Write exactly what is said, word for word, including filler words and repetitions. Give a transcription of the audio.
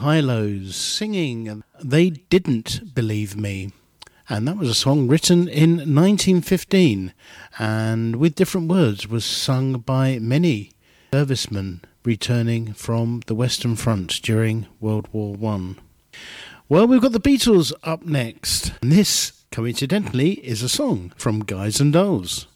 Hi-Lo's singing They Didn't Believe Me. And that was a song written in nineteen fifteen and with different words was sung by many servicemen returning from the Western Front during World War One. Well, we've got the Beatles up next. And this, coincidentally, is a song from Guys and Dolls.